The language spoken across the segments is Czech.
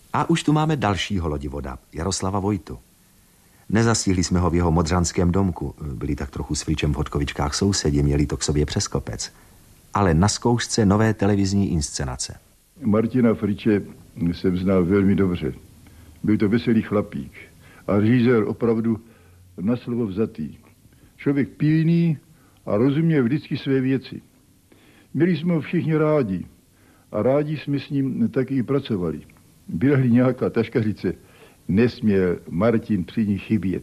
A už tu máme dalšího lodivoda, Jaroslava Vojtu. Nezastihli jsme ho v jeho modřanském domku. Byli tak trochu s Fričem v Hodkovičkách sousedi, měli to k sobě přes kopec. Ale na zkoušce nové televizní inscenace. Martina Friče jsem znal velmi dobře. Byl to veselý chlapík a režisér opravdu na slovo vzatý. Člověk pilný a rozuměl vždycky své věci. Měli jsme ho všichni rádi a rádi jsme s ním taky pracovali. Byla-li nějaká taškařice, nesměl Martin při ní chybět.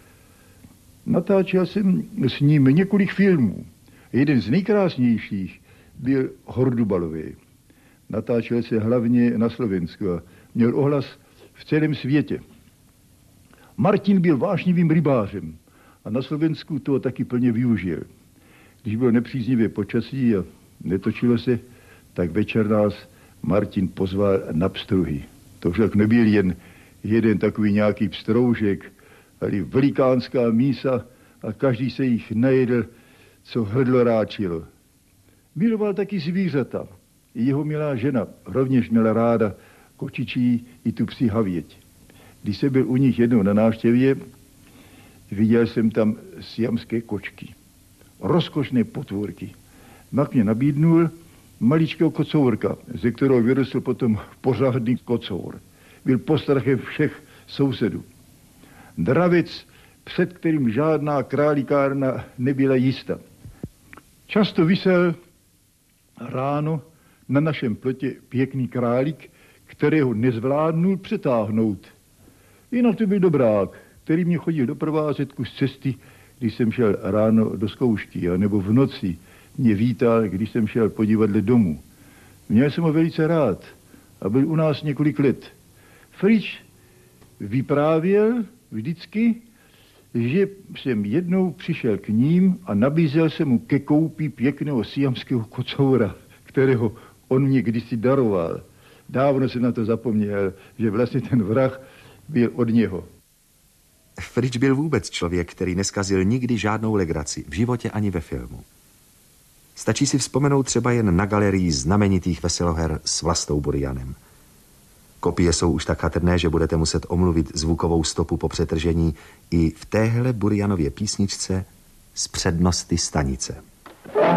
Natáčel jsem s ním několik filmů. Jeden z nejkrásnějších byl Hordubalový. Natáčel se hlavně na Slovensku a měl ohlas v celém světě. Martin byl vášnivým rybářem a na Slovensku to taky plně využil. Když bylo nepříznivé počasí a netočilo se, tak večer nás Martin pozval na pstruhy. To však nebyl jen jeden takový nějaký pstroužek, ale velikánská mísa a každý se jich najedl, co hrdlo ráčilo. Miloval taky zvířata. Jeho milá žena rovněž měla ráda kočičí i tu psí havěť. Když jsem byl u nich jednou na návštěvě, viděl jsem tam siamské kočky. Rozkošné potvůrky. Mak mě nabídnul maličkého kocourka, ze kterého vyrostl potom pořádný kocour. Byl postrachem všech sousedů. Dravec, před kterým žádná králíkárna nebyla jista. Často visel ráno na našem plotě pěkný králík, kterého nezvládnul přetáhnout. Jinak to byl dobrák, který mě chodil doprovázet kus cesty, když jsem šel ráno do zkoušky, anebo v noci mě vítal, když jsem šel po divadle domů. Měl jsem ho velice rád a byl u nás několik let. Frič vyprávěl vždycky, že jsem jednou přišel k ním a nabízel jsem mu ke koupi pěkného siamského kocoura, kterého on mě kdysi daroval. Dávno jsem na to zapomněl, že vlastně ten vrah byl od něho. Frič byl vůbec člověk, který neskazil nikdy žádnou legraci, v životě ani ve filmu. Stačí si vzpomenout třeba jen na galerii znamenitých veseloher s Vlastou Burianem. Kopie jsou už tak chatrné, že budete muset omluvit zvukovou stopu po přetržení i v téhle Burianově písničce Z přednosti stanice.